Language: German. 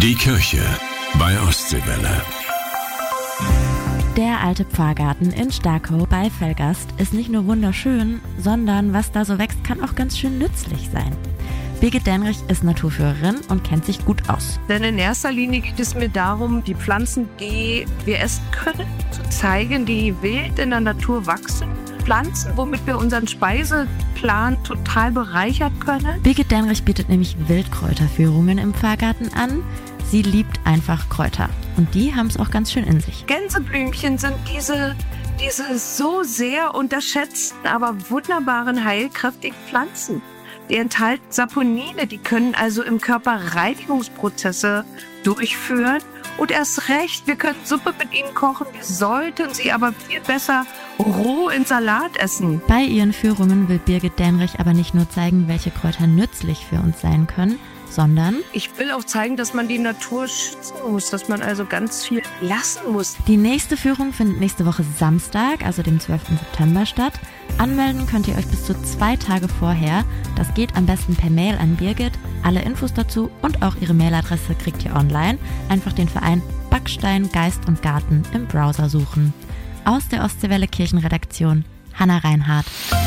Die Kirche bei Ostseewelle. Der alte Pfarrgarten in Starkow bei Velgast ist nicht nur wunderschön, sondern was da so wächst, kann auch ganz schön nützlich sein. Birgit Dänrich ist Naturführerin und kennt sich gut aus. Denn in erster Linie geht es mir darum, die Pflanzen, die wir essen können, zu zeigen, die wild in der Natur wachsen. Pflanzen, womit wir unseren Speiseplan total bereichern können. Birgit Dänrich bietet nämlich Wildkräuterführungen im Pfarrgarten an. Sie liebt einfach Kräuter und die haben es auch ganz schön in sich. Gänseblümchen sind diese so sehr unterschätzten, aber wunderbaren, heilkräftigen Pflanzen. Die enthalten Saponine, die können also im Körper Reinigungsprozesse durchführen. Und erst recht, wir können Suppe mit ihnen kochen, wir sollten sie aber viel besser roh in Salat essen. Bei ihren Führungen will Birgit Dänrich aber nicht nur zeigen, welche Kräuter nützlich für uns sein können, sondern ich will auch zeigen, dass man die Natur schützen muss, dass man also ganz viel lassen muss. Die nächste Führung findet nächste Woche Samstag, also dem 12. September statt. Anmelden könnt ihr euch bis zu 2 Tage vorher. Das geht am besten per Mail an Birgit. Alle Infos dazu und auch ihre Mailadresse kriegt ihr online. Einfach den Verein Backstein, Geist und Garten im Browser suchen. Aus der Ostseewelle Kirchenredaktion, Hannah Reinhardt.